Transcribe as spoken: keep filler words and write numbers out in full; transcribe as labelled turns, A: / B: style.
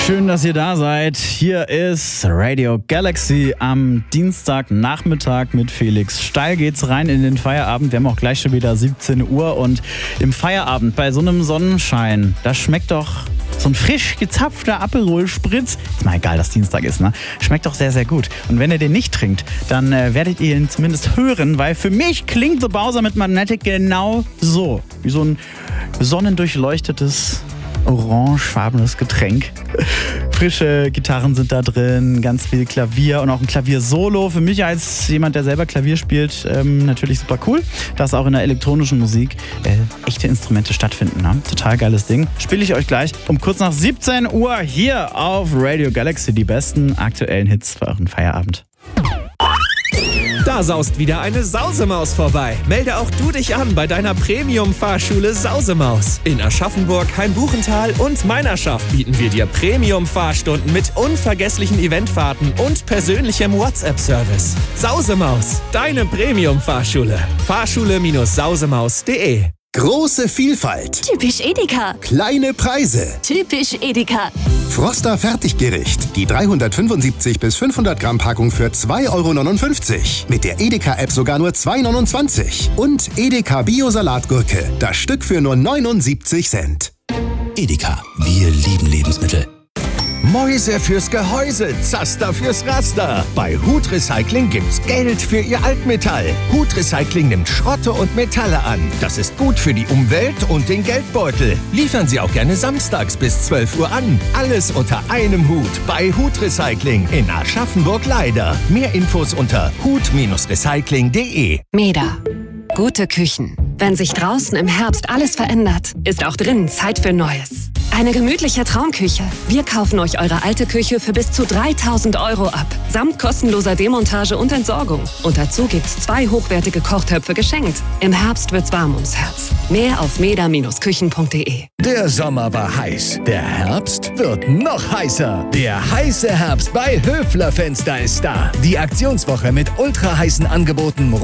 A: Schön, dass ihr da seid. Hier ist Radio Galaxy am Dienstagnachmittag mit Felix. Steil geht's rein in den Feierabend. Wir haben auch gleich schon wieder siebzehn Uhr und im Feierabend bei so einem Sonnenschein, da schmeckt doch so ein frisch gezapfter Aperol Spritz. Ist mal egal, dass Dienstag ist, ne? Schmeckt doch sehr, sehr gut. Und wenn ihr den nicht trinkt, dann äh, werdet ihr ihn zumindest hören, weil für mich klingt The Bowser mit Magnetic genau so. Wie so ein sonnendurchleuchtetes orangefarbenes Getränk. Frische Gitarren sind da drin, ganz viel Klavier und auch ein Klaviersolo. Für mich als jemand, der selber Klavier spielt, ähm, natürlich super cool, dass auch in der elektronischen Musik äh, echte Instrumente stattfinden. Ne? Total geiles Ding. Spiele ich euch gleich um kurz nach siebzehn Uhr hier auf Radio Galaxy die besten aktuellen Hits für euren Feierabend.
B: Da saust wieder eine Sausemaus vorbei. Melde auch du dich an bei deiner Premium-Fahrschule Sausemaus. In Aschaffenburg, Hainbuchental und Meinerschaft bieten wir dir Premium-Fahrstunden mit unvergesslichen Eventfahrten und persönlichem WhatsApp-Service. Sausemaus, deine Premium-Fahrschule. Fahrschule Sausemaus punkt de.
C: Große Vielfalt.
D: Typisch Edeka.
C: Kleine Preise.
D: Typisch Edeka.
C: Froster Fertiggericht. Die dreihundertfünfundsiebzig bis fünfhundert Gramm Packung für zwei Euro neunundfünfzig. Mit der Edeka-App sogar nur zwei Euro neunundzwanzig. Und Edeka Bio-Salatgurke. Das Stück für nur neunundsiebzig Cent.
E: Edeka. Wir lieben Lebensmittel.
F: Mäuse fürs Gehäuse, Zaster fürs Raster. Bei Hut Recycling gibt's Geld für Ihr Altmetall. Hut Recycling nimmt Schrotte und Metalle an. Das ist gut für die Umwelt und den Geldbeutel. Liefern Sie auch gerne samstags bis zwölf Uhr an. Alles unter einem Hut bei Hut Recycling in Aschaffenburg-Leider. Mehr Infos unter hut recycling punkt de.
G: Meda. Gute Küchen. Wenn sich draußen im Herbst alles verändert, ist auch drinnen Zeit für Neues. Eine gemütliche Traumküche. Wir kaufen euch eure alte Küche für bis zu dreitausend Euro ab. Samt kostenloser Demontage und Entsorgung. Und dazu gibt's zwei hochwertige Kochtöpfe geschenkt. Im Herbst wird's warm ums Herz. Mehr auf meda Bindestrich küchen punkt de.
F: Der Sommer war heiß. Der Herbst wird noch heißer. Der heiße Herbst bei Höfler Fenster ist da. Die Aktionswoche mit ultra heißen Angeboten